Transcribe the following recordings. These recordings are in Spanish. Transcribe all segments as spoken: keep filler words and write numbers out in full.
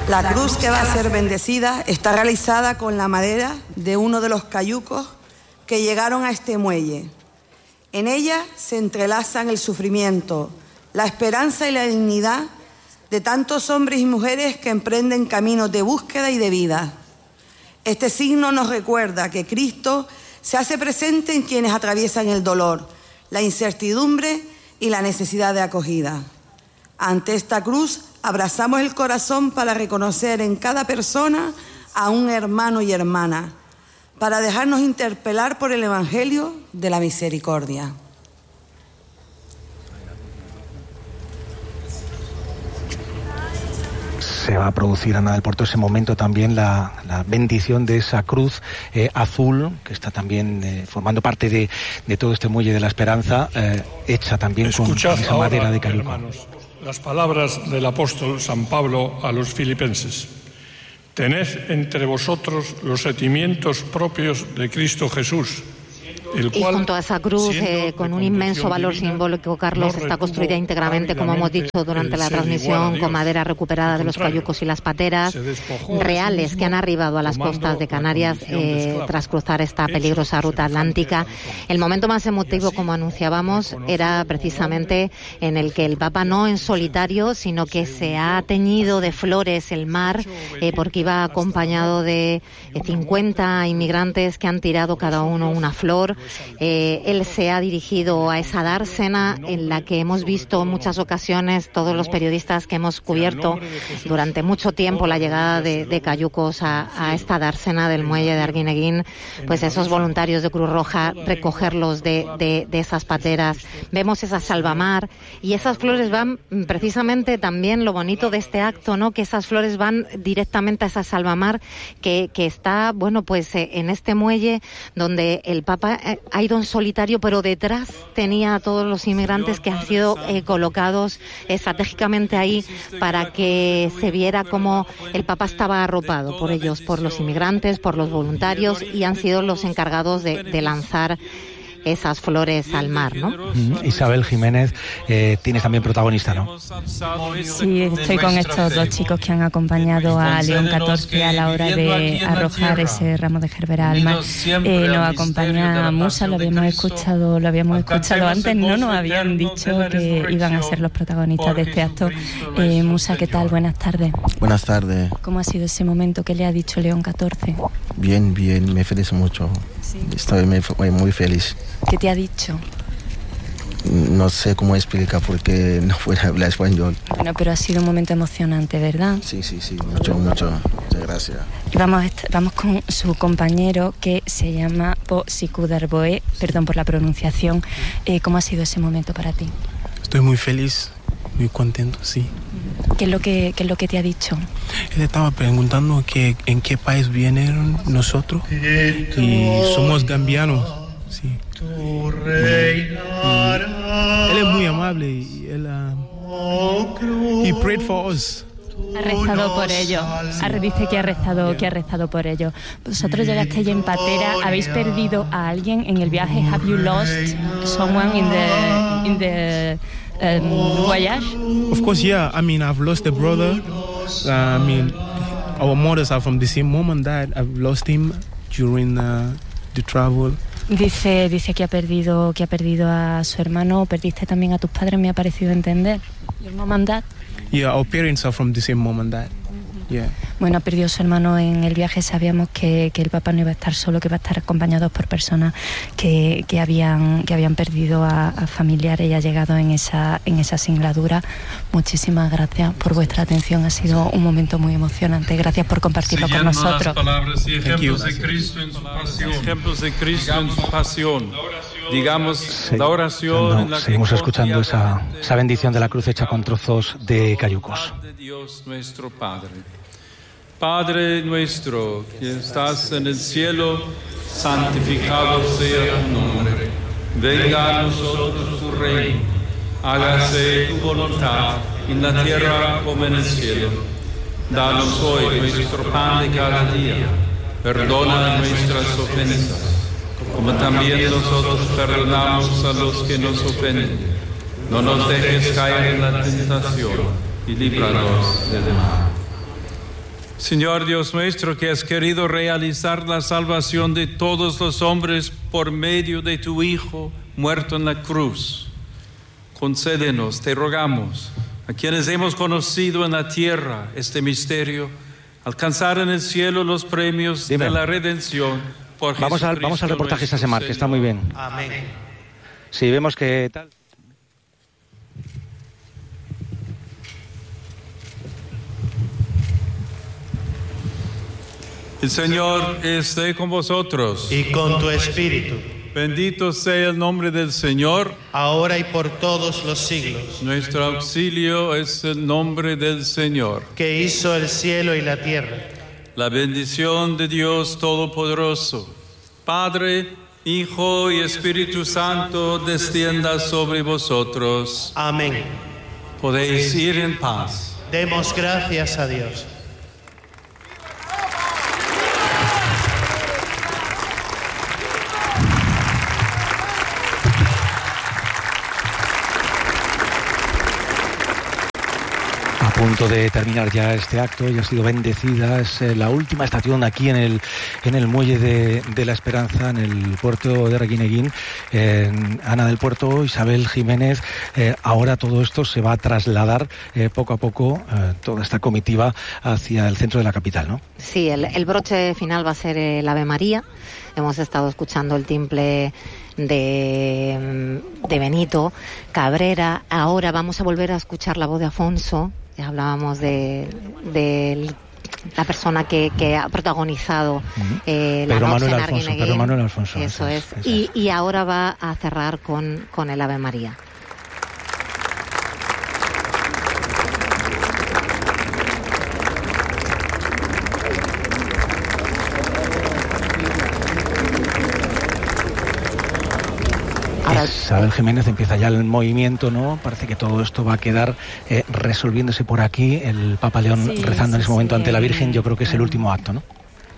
La cruz que va a ser bendecida está realizada con la madera de uno de los cayucos que llegaron a este muelle. En ella se entrelazan el sufrimiento, la esperanza y la dignidad de tantos hombres y mujeres que emprenden caminos de búsqueda y de vida. Este signo nos recuerda que Cristo se hace presente en quienes atraviesan el dolor, la incertidumbre y la necesidad de acogida. Ante esta cruz, abrazamos el corazón para reconocer en cada persona a un hermano y hermana, para dejarnos interpelar por el Evangelio de la misericordia. Se va a producir, Ana del Puerto, ese momento también la, la bendición de esa cruz eh, azul, que está también eh, formando parte de, de todo este muelle de la esperanza, eh, hecha también con, con esa madera de cayuco. Hermanos, las palabras del apóstol San Pablo a los filipenses. Tened entre vosotros los sentimientos propios de Cristo Jesús, el cual, y junto a esa cruz, eh, con un inmenso valor divina, simbólico, Carlos, no está construida íntegramente, como hemos dicho durante la transmisión, con madera recuperada de los cayucos y las pateras reales que han arribado a las costas de Canarias eh, tras cruzar esta peligrosa ruta atlántica. El momento más emotivo, como anunciábamos, era precisamente en el que el Papa, no en solitario, sino que se ha teñido de flores el mar, eh, porque iba acompañado de eh, cincuenta inmigrantes que han tirado cada uno una flor. Eh, él se ha dirigido a esa dársena en la que hemos visto en muchas ocasiones, todos los periodistas que hemos cubierto durante mucho tiempo la llegada de, de cayucos a, a esta dársena del muelle de Arguineguín, pues esos voluntarios de Cruz Roja, recogerlos de, de, de esas pateras. Vemos esa salvamar y esas flores van, precisamente también lo bonito de este acto, ¿no?, que esas flores van directamente a esa salvamar que, que está, bueno, pues eh, en este muelle donde el Papa ha ido en solitario, pero detrás tenía a todos los inmigrantes que han sido eh, colocados estratégicamente ahí para que se viera cómo el Papa estaba arropado por ellos, por los inmigrantes, por los voluntarios, y han sido los encargados de, de lanzar esas flores al mar, ¿no? Mm, Isabel Jiménez, eh, tienes también protagonista, ¿no? Sí, estoy con estos dos chicos que han acompañado a León catorce a la hora de arrojar ese ramo de gerbera al mar. Eh, nos acompaña Musa, lo habíamos escuchado, lo habíamos escuchado antes, no nos habían dicho que iban a ser los protagonistas de este acto. Eh, Musa, ¿qué tal? Buenas tardes. Buenas tardes. ¿Cómo ha sido ese momento? ¿Qué le ha dicho León catorce? Bien, bien, me feliz mucho. Sí. Estoy muy, muy feliz. ¿Qué te ha dicho? No sé cómo explicar porque no puedo hablar español. Bueno, pero ha sido un momento emocionante, ¿verdad? Sí, sí, sí, mucho, mucho. Muchas gracias. Y vamos, vamos con su compañero que se llama Po Sikudarboe, perdón por la pronunciación. Eh, ¿Cómo ha sido ese momento para ti? Estoy muy feliz, muy contento, sí. ¿Qué es lo que, qué es lo que te ha dicho? Él estaba preguntando que en qué país vienen nosotros y somos gambianos, sí. Y él es muy amable y él uh, he prayed for us. Ha rezado por ello. Sí. Dice que ha rezado, que ha rezado por ello. Vosotros llegasteis en patera. ¿Habéis perdido a alguien en el viaje? Have you lost someone in the in the um, voyage? Of course, yeah. I mean, I've lost a brother. Uh, I mean, our mothers are from the same mom and dad. I've lost him during uh, the travel. Dice, dice que ha perdido, que ha perdido a su hermano. Perdiste también a tus padres, me ha parecido entender. Your mom and dad. Yeah, our parents are from the same mom and dad. Yeah. Bueno, perdió a su hermano en el viaje. Sabíamos que, que el Papa no iba a estar solo, que iba a estar acompañado por personas que, que habían que habían perdido a, a familiares y ha llegado en esa en esa singladura. Muchísimas gracias por vuestra atención. Ha sido un momento muy emocionante. Gracias por compartirlo con nosotros. Las palabras y ejemplos de Cristo en su pasión. Ejemplos de Cristo en su pasión. Digamos, sí, la oración no, en la seguimos que escuchando esa, esa bendición de la cruz hecha con trozos de cayucos. De Dios nuestro Padre. Padre nuestro que estás en el cielo, santificado sea tu nombre. Venga a nosotros tu reino. Hágase tu voluntad en la tierra como en el cielo. Danos hoy nuestro pan de cada día. Perdona nuestras ofensas, como también nosotros perdonamos a los que nos ofenden. No nos dejes caer en la tentación y líbranos del mal. Señor Dios nuestro, que has querido realizar la salvación de todos los hombres por medio de tu Hijo muerto en la cruz, concédenos, te rogamos, a quienes hemos conocido en la tierra este misterio, alcanzar en el cielo los premios Dime. de la redención por vamos al, vamos al reportaje esta semana, que está muy bien. Amén. Sí, vemos que tal... El Señor esté con vosotros. Y con tu espíritu. Bendito sea el nombre del Señor. Ahora y por todos los siglos. Nuestro auxilio es el nombre del Señor. Que hizo el cielo y la tierra. La bendición de Dios Todopoderoso, Padre, Hijo y Espíritu Santo, descienda sobre vosotros. Amén. Podéis ir en paz. Demos gracias a Dios. A punto de terminar ya este acto, ya ha sido bendecida, es eh, la última estación aquí en el en el muelle de, de la Esperanza, en el puerto de Reguineguín. Eh, Ana del Puerto, Isabel Jiménez, eh, ahora todo esto se va a trasladar eh, poco a poco, eh, toda esta comitiva hacia el centro de la capital, ¿no? Sí, el, el broche final va a ser el Ave María. Hemos estado escuchando el timple de, de Benito Cabrera. Ahora vamos a volver a escuchar la voz de Afonso. Ya hablábamos de, de la persona que, que ha protagonizado eh, la Pedro noche Manuel en Alfonso, Arguineguín. Pedro Manuel Alfonso. Eso es. es. Y, y ahora va a cerrar con, con el Ave María. Isabel Jiménez, empieza ya el movimiento, ¿no? Parece que todo esto va a quedar eh, resolviéndose por aquí. El Papa León sí, rezando sí, en ese momento sí, ante la Virgen, yo creo que es el último acto, ¿no?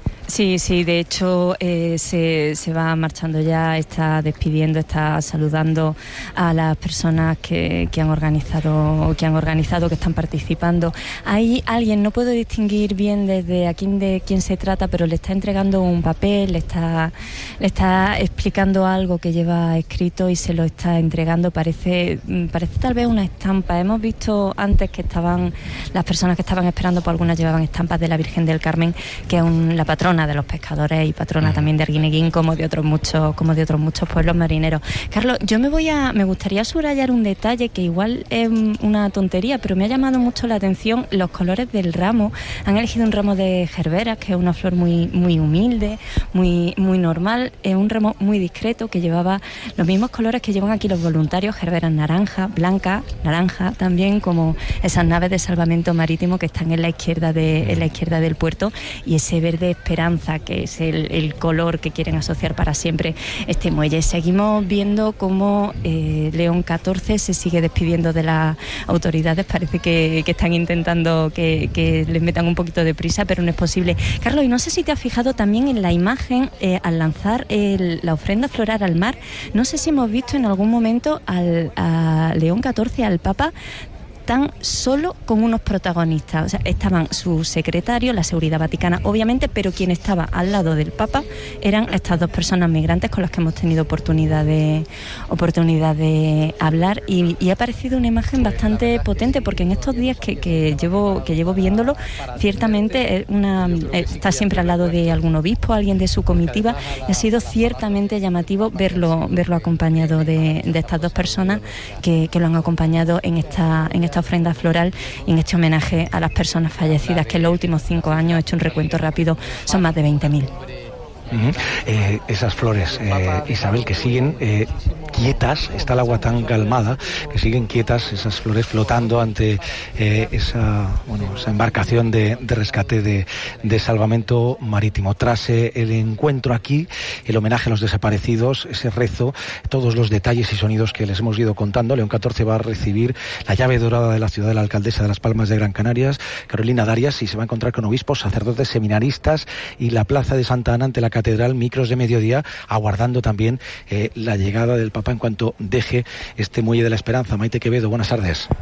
Sí, sí, de hecho eh, se, se va marchando ya, está despidiendo, está saludando a las personas que, que han organizado, que han organizado, que están participando. Hay alguien, no puedo distinguir bien desde aquí de quién se trata, pero le está entregando un papel, le está, le está explicando algo que lleva escrito y se lo está entregando. Parece, parece tal vez una estampa. Hemos visto antes que estaban las personas que estaban esperando, por algunas llevaban estampas de la Virgen del Carmen, que es un, la patrona de los pescadores y patrona también de Arguineguín, como de otros muchos, como de otros muchos pueblos marineros. Carlos, yo me voy a, me gustaría subrayar un detalle que igual es una tontería, pero me ha llamado mucho la atención los colores del ramo. Han elegido un ramo de gerberas, que es una flor muy, muy humilde, muy, muy normal, es un ramo muy discreto que llevaba los mismos colores que llevan aquí los voluntarios, gerberas naranja, blanca, naranja, también como esas naves de salvamento marítimo que están en la izquierda de, en la izquierda del puerto, y ese verde esperanza, que es el, el color que quieren asociar para siempre este muelle. Seguimos viendo cómo eh, León catorce se sigue despidiendo de las autoridades. Parece que, que están intentando que, que les metan un poquito de prisa, pero no es posible. Carlos, y no sé si te has fijado también en la imagen eh, al lanzar el, la ofrenda floral al mar. No sé si hemos visto en algún momento al, a León catorce, al Papa, tan solo con unos protagonistas. O sea, estaban su secretario, la seguridad vaticana, obviamente, pero quien estaba al lado del Papa eran estas dos personas migrantes con las que hemos tenido oportunidad de oportunidad de hablar, y, y ha parecido una imagen bastante potente, porque en estos días que, que llevo que llevo viéndolo, ciertamente una, está siempre al lado de algún obispo, alguien de su comitiva, y ha sido ciertamente llamativo verlo verlo acompañado de, de estas dos personas que, que lo han acompañado en esta en esta ofrenda floral y en este homenaje a las personas fallecidas, que en los últimos cinco años, he hecho un recuento rápido, son más de veinte mil. Uh-huh. Eh, esas flores, eh, Isabel, que siguen eh, quietas, está el agua tan calmada, que siguen quietas esas flores flotando ante eh, esa, bueno, esa embarcación de, de rescate de, de salvamento marítimo. Tras eh, el encuentro aquí, el homenaje a los desaparecidos, ese rezo, todos los detalles y sonidos que les hemos ido contando. León catorce va a recibir la llave dorada de la ciudad de la alcaldesa de Las Palmas de Gran Canarias, Carolina Darias, y se va a encontrar con obispos, sacerdotes, seminaristas, y la plaza de Santa Ana ante la catedral, micros de mediodía, aguardando también eh, la llegada del Papa en cuanto deje este muelle de la Esperanza. Maite Quevedo, buenas tardes.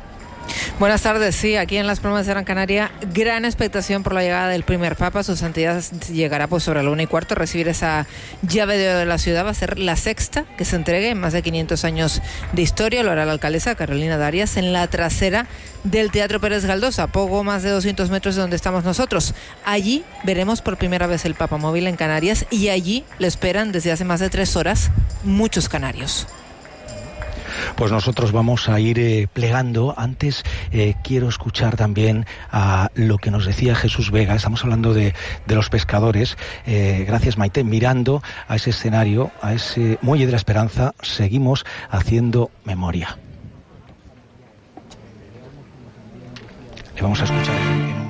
Buenas tardes, sí, aquí en Las Palmas de Gran Canaria, gran expectación por la llegada del primer Papa. Su Santidad llegará pues sobre la una y cuarto a recibir esa llave de oro de la ciudad. Va a ser la sexta que se entregue en más de quinientos años de historia. Lo hará la alcaldesa Carolina Darias en la trasera del Teatro Pérez Galdós, a poco más de doscientos metros de donde estamos nosotros. Allí veremos por primera vez el Papa móvil en Canarias y allí le esperan desde hace más de tres horas muchos canarios. Pues nosotros vamos a ir eh, plegando. Antes eh, quiero escuchar también a lo que nos decía Jesús Vega. Estamos hablando de, de los pescadores. Eh, gracias, Maite. Mirando a ese escenario, a ese Muelle de la Esperanza, seguimos haciendo memoria. Le vamos a escuchar.